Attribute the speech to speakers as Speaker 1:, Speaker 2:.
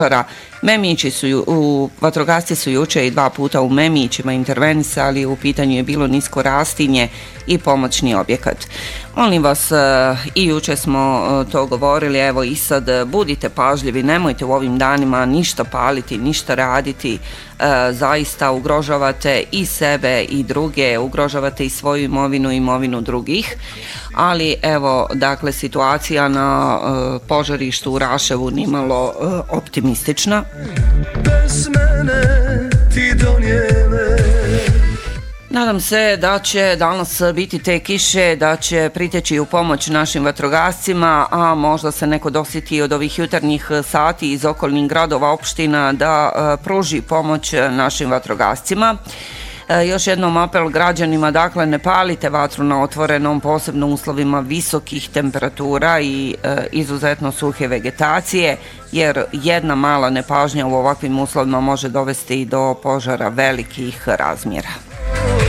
Speaker 1: Memići vatrogasci su juče i 2 puta u Memićima intervenisali, u pitanju je bilo nisko rastinje i pomoćni objekat. Molim vas, i juče smo to govorili, evo i sad budite pažljivi, nemojte u ovim danima ništa paliti, ništa raditi, zaista ugrožavate i sebe i druge, ugrožavate i svoju imovinu i imovinu drugih, ali evo, dakle, situacija na požarištu u Raševu nimalo optimistična. Bez mene ti donijele. Nadam se da će danas biti te kiše, da će priteći u pomoć našim vatrogascima, a možda se neko dosjeti od ovih jutarnjih sati iz okolnih gradova, opština da pruži pomoć našim vatrogascima. Još jednom apel građanima, dakle, ne palite vatru na otvorenom, posebno u uslovima visokih temperatura i izuzetno suhe vegetacije, jer jedna mala nepažnja u ovakvim uslovima može dovesti do požara velikih razmjera.